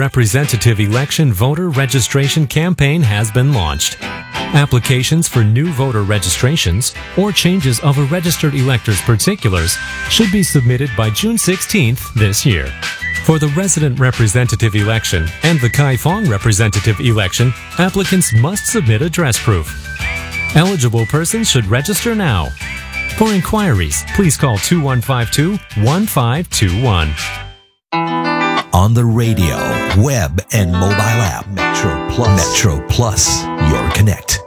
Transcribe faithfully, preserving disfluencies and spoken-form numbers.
representative election voter registration campaign has been launched. Applications for new voter registrations or changes of a registered elector's particulars should be submitted by June sixteenth this year. For the resident representative election and the Kaifeng representative election, applicants must submit address proof. Eligible persons should register now. For inquiries, please call two one five two, one five two one. On the radio, web, and mobile app, Metro Plus. Metro Plus, your connect.